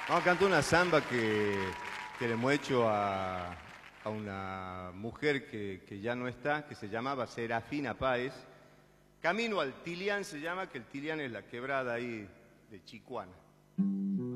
Vamos a cantar una samba que le hemos hecho a una mujer que ya no está, que se llamaba Serafina Páez. Camino al Tilián se llama, que el Tilián es la quebrada ahí de Chicuana.